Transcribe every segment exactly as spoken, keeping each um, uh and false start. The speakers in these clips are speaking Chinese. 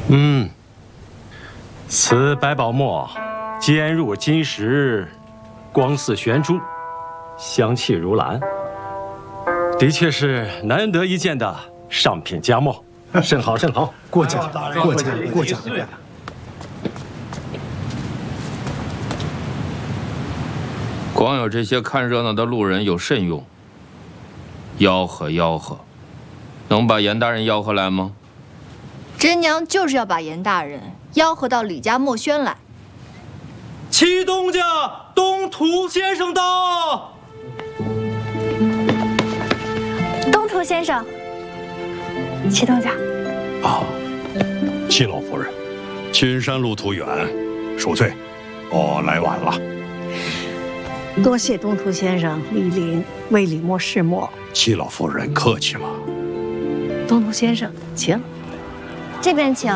嗯，此百宝墨，坚如金石，光似玄珠，香气如兰，的确是难得一见的上品佳墨，甚好甚好， 过奖过奖过奖。 光有这些看热闹的路人有甚用？吆喝吆喝，能把严大人吆喝来吗？ 真娘就是要把严大人吆喝到李家墨轩来。 启东家东土先生到。 东土先生，启东家。 啊，戚老夫人，青山路途远，恕罪，我来晚了。 多谢东土先生莅临为李墨试墨。 戚老夫人客气了。 东土先生，请。 这边请。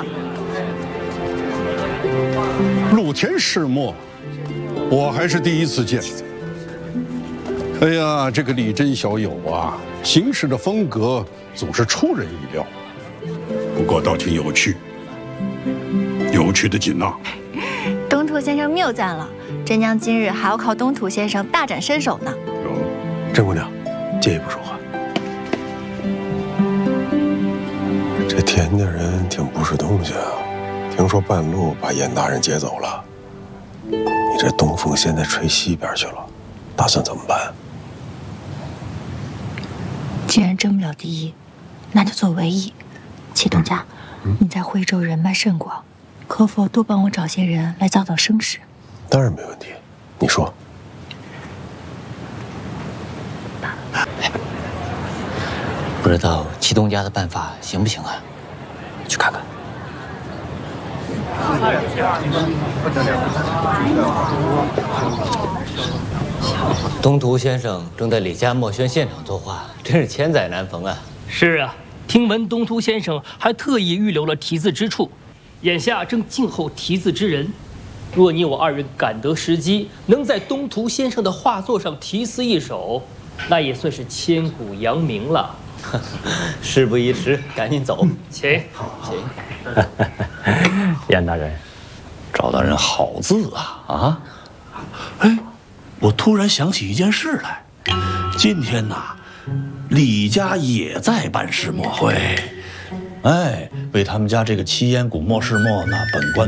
陆田试墨，我还是第一次见。哎呀，这个李真小友啊，行事的风格总是出人意料，不过倒挺有趣，有趣的紧呐。 东土先生谬赞了，真娘今日还要靠东土先生大展身手呢。 甄姑娘，借一步说话。 这田家人挺不是东西啊！听说半路把严大人劫走了，你这东风现在吹西边去了，打算怎么办？ 既然争不了第一，那就做唯一。启东家，嗯、你在徽州人脉甚广，可否多帮我找些人来早早生事？ 当然没问题，你说。 不知道启东家的办法行不行啊？去看看。东图先生正在李家墨轩现场作画，真是千载难逢啊！ 是啊，听闻东图先生还特意预留了题字之处，眼下正静候题字之人。若你我二人赶得时机，能在东图先生的画作上题词一首，那也算是千古扬名了。 事不宜迟，赶紧走。 请， 请。 严大人， 赵大人好字啊啊！哎，我突然想起一件事来，今天呐，李家也在办试墨会，哎，为他们家这个七烟古墨试墨呢，本官。